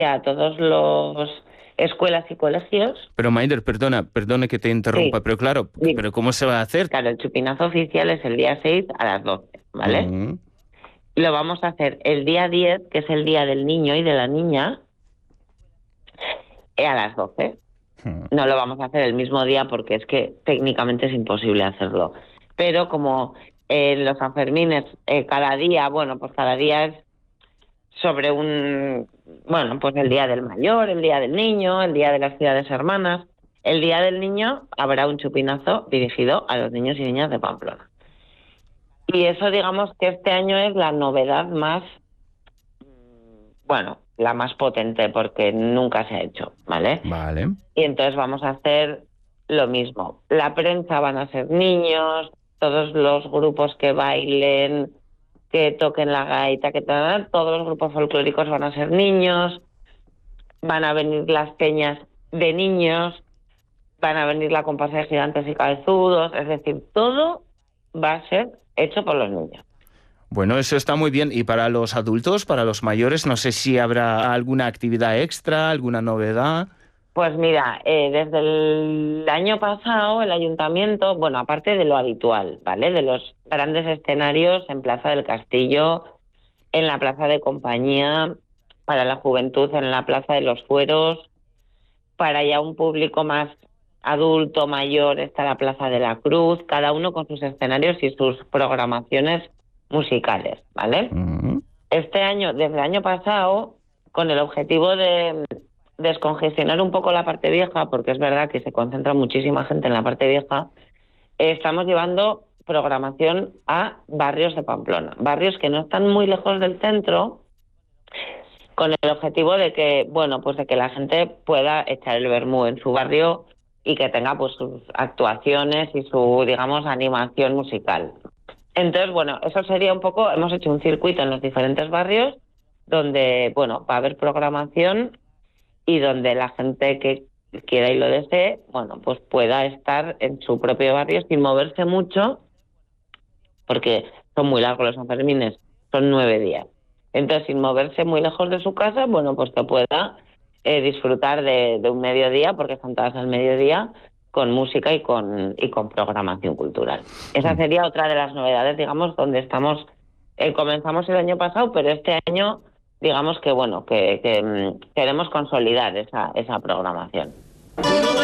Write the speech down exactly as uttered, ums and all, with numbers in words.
a todos los escuelas y colegios. Pero Maider, perdona, perdone que te interrumpa, Sí, pero claro, dime. pero ¿cómo se va a hacer? Claro, el chupinazo oficial es el día seis a las doce, ¿vale? Mm, Lo vamos a hacer el día diez, que es el día del niño y de la niña, eh, a las doce. mm. No lo vamos a hacer el mismo día porque es que técnicamente es imposible hacerlo. Pero como en los Sanfermines eh, cada día, bueno, pues cada día es sobre un, bueno, pues el día del mayor, el día del niño, el día de las ciudades hermanas. El día del niño habrá un chupinazo dirigido a los niños y niñas de Pamplona. Y eso, digamos que este año es la novedad más, bueno, la más potente porque nunca se ha hecho, ¿vale? Vale. Y entonces vamos a hacer lo mismo. La prensa van a ser niños, todos los grupos que bailen, que toquen la gaita, que tal, todos los grupos folclóricos van a ser niños, van a venir las peñas de niños, van a venir la comparsa de gigantes y cabezudos, es decir, todo va a ser hecho por los niños. Bueno, eso está muy bien. Y para los adultos, para los mayores, no sé si habrá alguna actividad extra, alguna novedad. Pues mira, eh, desde el año pasado el ayuntamiento, bueno, aparte de lo habitual, ¿vale? De los grandes escenarios en Plaza del Castillo, en la Plaza de Compañía, para la juventud en la Plaza de los Fueros, para ya un público más adulto, mayor, está la Plaza de la Cruz, cada uno con sus escenarios y sus programaciones musicales, ¿vale? Mm. Este año, desde el año pasado, con el objetivo de descongestionar un poco la parte vieja, porque es verdad que se concentra muchísima gente en la parte vieja, eh, estamos llevando programación a barrios de Pamplona, barrios que no están muy lejos del centro, con el objetivo de que, bueno, pues de que la gente pueda echar el vermú en su barrio y que tenga pues sus actuaciones y su, digamos, animación musical. Entonces, bueno, eso sería un poco, hemos hecho un circuito en los diferentes barrios donde, bueno, va a haber programación y donde la gente que quiera y lo desee, bueno, pues pueda estar en su propio barrio sin moverse mucho, porque son muy largos los Sanfermines, son nueve días. Entonces, sin moverse muy lejos de su casa, bueno, pues que pueda eh, disfrutar de, de un mediodía, porque son todas al mediodía, con música y con, y con programación cultural. Esa Mm. sería otra de las novedades, digamos, donde estamos, eh, comenzamos el año pasado, pero este año, digamos que, bueno, que, que mm, queremos consolidar esa, esa programación.